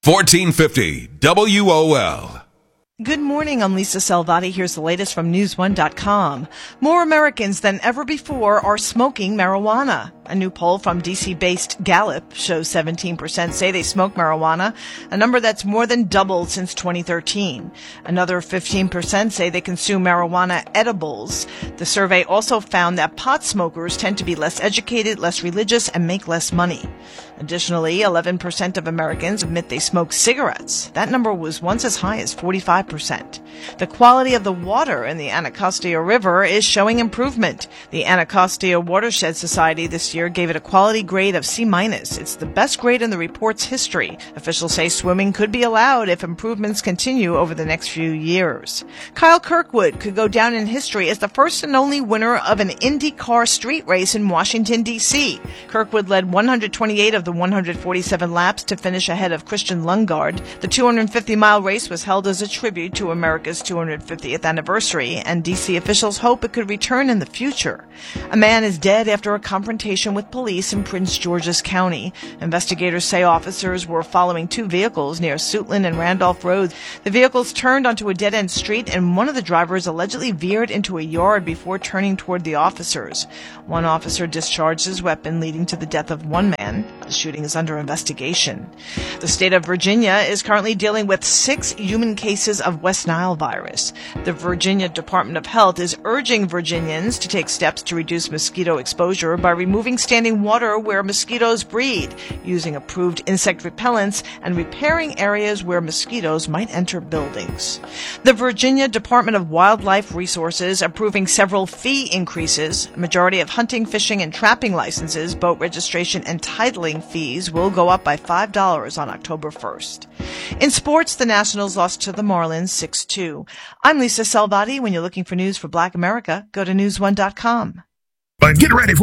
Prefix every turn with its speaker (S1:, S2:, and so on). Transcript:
S1: 1450 WOL.
S2: Good morning, I'm Lisa Salvati. Here's the latest from News1.com. More Americans than ever before are smoking marijuana. A new poll from D.C.-based Gallup shows 17% say they smoke marijuana, a number that's more than doubled since 2013. Another 15% say they consume marijuana edibles. The survey also found that pot smokers tend to be less educated, less religious, and make less money. Additionally, 11% of Americans admit they smoke cigarettes. That number was once as high as 45%. The quality of the water in the Anacostia River is showing improvement. The Anacostia Watershed Society this year gave it a quality grade of C-. It's the best grade in the report's history. Officials say swimming could be allowed if improvements continue over the next few years. Kyle Kirkwood could go down in history as the first and only winner of an IndyCar street race in Washington, D.C. Kirkwood led 128 of the 147 laps to finish ahead of Christian Lundgaard. The 250-mile race was held as a tribute to America's 250th anniversary, and D.C. officials hope it could return in the future. A man is dead after a confrontation with police in Prince George's County. Investigators say officers were following two vehicles near Suitland and Randolph Roads. The vehicles turned onto a dead-end street, and one of the drivers allegedly veered into a yard before turning toward the officers. One officer discharged his weapon, leading to the death of one man. The shooting is under investigation. The state of Virginia is currently dealing with 6 human cases of West Nile virus. The Virginia Department of Health is urging Virginians to take steps to reduce mosquito exposure by removing standing water where mosquitoes breed, using approved insect repellents, and repairing areas where mosquitoes might enter buildings. The Virginia Department of Wildlife Resources approving several fee increases. A majority of hunting, fishing, and trapping licenses, boat registration, and titling fees will go up by $5 on October 1st. In sports, the Nationals lost to the Marlins 6-2. I'm Lisa Salvati. When you're looking for news for Black America, go to News1.com.
S3: But get ready for